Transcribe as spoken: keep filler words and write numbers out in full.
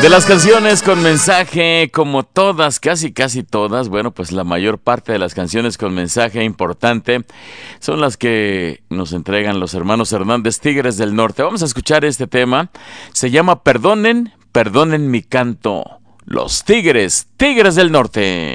De las canciones con mensaje, como todas, casi casi todas, bueno, pues la mayor parte de las canciones con mensaje importante son las que nos entregan los hermanos Hernández, Tigres del Norte. Vamos a escuchar este tema, se llama Perdonen, perdonen mi canto, los Tigres, Tigres del Norte.